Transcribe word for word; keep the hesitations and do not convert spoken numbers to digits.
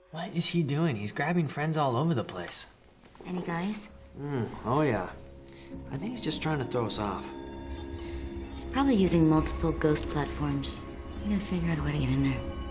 What is he doing? He's grabbing friends all over the place. Any guys? Mm, oh yeah. I think he's just trying to throw us off. He's probably using multiple ghost platforms. I'm gonna figure out a way to get in there.